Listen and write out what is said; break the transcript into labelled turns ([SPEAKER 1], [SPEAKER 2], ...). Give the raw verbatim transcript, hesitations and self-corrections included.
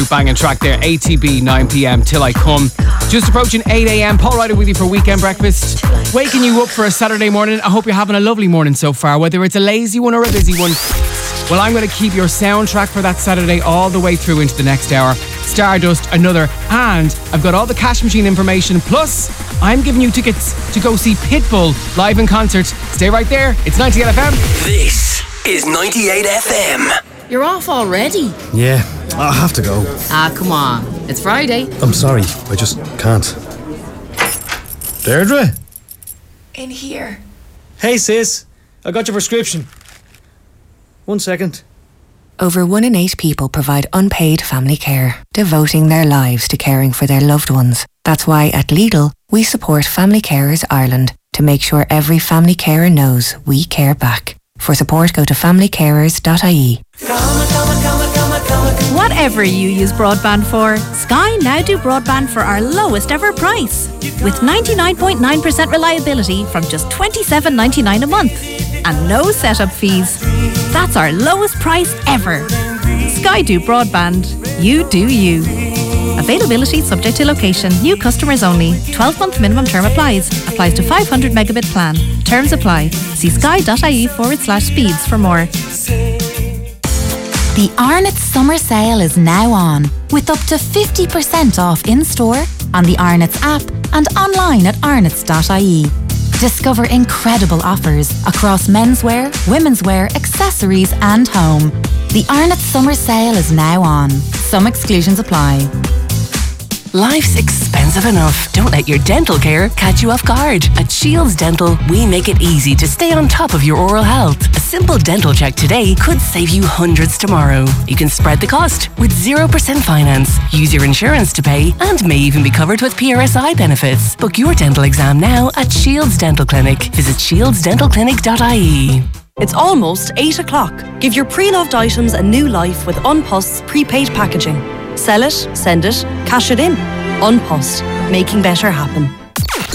[SPEAKER 1] Banging track there, A T B, nine p.m. Till I Come. Just approaching eight a.m. Paul Ryder with you for Weekend Breakfast. Waking you up for a Saturday morning. I hope you're having a lovely morning so far, whether it's a lazy one or a busy one. Well, I'm going to keep your soundtrack for that Saturday all the way through into the next hour. Stardust, another, and I've got all the cash machine information. Plus, I'm giving you tickets to go see Pitbull live in concert. Stay right there. It's ninety-eight F M.
[SPEAKER 2] This is ninety-eight F M.
[SPEAKER 3] You're off already?
[SPEAKER 4] Yeah, I have to go.
[SPEAKER 3] Ah, come on. It's Friday.
[SPEAKER 4] I'm sorry, I just can't. Deirdre?
[SPEAKER 5] In here.
[SPEAKER 4] Hey sis, I got your prescription. One second.
[SPEAKER 6] Over one in eight people provide unpaid family care, devoting their lives to caring for their loved ones. That's why at Lidl, we support Family Carers Ireland to make sure every family carer knows we care back. For support, go to family carers dot I E.
[SPEAKER 7] Whatever you use broadband for, Sky now do broadband for our lowest ever price. With ninety-nine point nine percent reliability from just twenty-seven ninety-nine a month. And no setup fees. That's our lowest price ever. Sky do broadband. You do you. Availability subject to location. New customers only. twelve month minimum term applies. Applies to five hundred megabit plan. Terms apply. See sky.ie forward slash speeds for more.
[SPEAKER 8] The Arnott Summer Sale is now on, with up to fifty percent off in-store, on the Arnott's app and online at arnotts dot I E. Discover incredible offers across menswear, women's wear, accessories and home. The Arnott Summer Sale is now on. Some exclusions apply.
[SPEAKER 9] Life's expensive enough. Don't let your dental care catch you off guard. At Shields Dental, we make it easy to stay on top of your oral health. A simple dental check today could save you hundreds tomorrow. You can spread the cost with zero percent finance, use your insurance to pay, and may even be covered with P R S I benefits. Book your dental exam now at Shields Dental Clinic. Visit shields dental clinic dot I E.
[SPEAKER 10] It's almost eight o'clock. Give your pre-loved items a new life with Unpost's prepaid packaging. Sell it, send it, cash it in. Unpost, making better happen.